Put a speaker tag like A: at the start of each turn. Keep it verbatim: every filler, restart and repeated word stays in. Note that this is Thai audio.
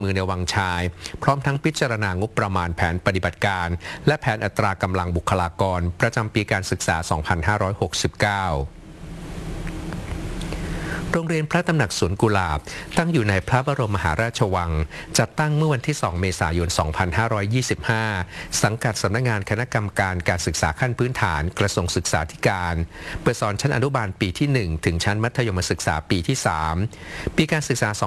A: มือในวังชายพร้อมทั้งพิจารณางบประมาณแผนปฏิบัติการและแผนอัตรากำลังบุคลากรประจำปีการศึกษา สองพันห้าร้อยหกสิบเก้า โรงเรียนพระตำหนักสวนกุหลาบตั้งอยู่ในพระบรมมหาราชวังจัดตั้งเมื่อวันที่ สองเมษายน สองพันห้าร้อยยี่สิบห้า สังกัดสำนักงานคณะกรรมการการศึกษาขั้นพื้นฐานกระทรวงศึกษาธิการเปิดสอนชั้นอนุบาลปีที่ หนึ่ง ถึงชั้นมัธยมศึกษาปีที่ สาม ปีการศึกษา